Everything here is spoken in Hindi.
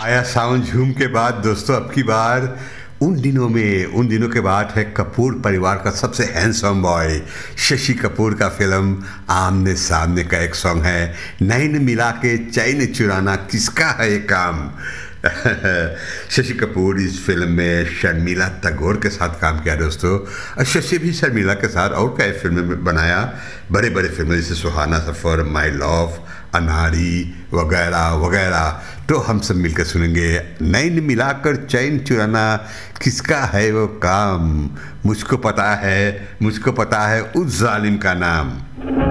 आया सावन झूम के बाद दोस्तों, अब की बार उन दिनों के बाद है कपूर परिवार का सबसे हैंडसम बॉय शशि कपूर का फिल्म आमने सामने का एक सॉन्ग है, नैन मिला के चैन चुराना किसका है ये काम। शशि कपूर इस फिल्म में शर्मिला टैगोर के साथ काम किया दोस्तों, और शशि भी शर्मिला के साथ और कई फिल्में बनाया, बड़े बड़े फिल्में जैसे सुहाना सफ़र, माई लव, अनाड़ी वगैरह वगैरह। तो हम सब मिलकर सुनेंगे नैन मिलाकर चैन चुराना किसका है वो काम, मुझको पता है उस जालिम का नाम।